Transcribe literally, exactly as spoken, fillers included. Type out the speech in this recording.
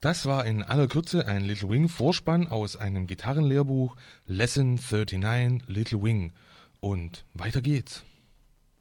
Das war in aller Kürze ein Little Wing Vorspann aus einem Gitarrenlehrbuch Lesson neununddreißig Little Wing. Und weiter geht's.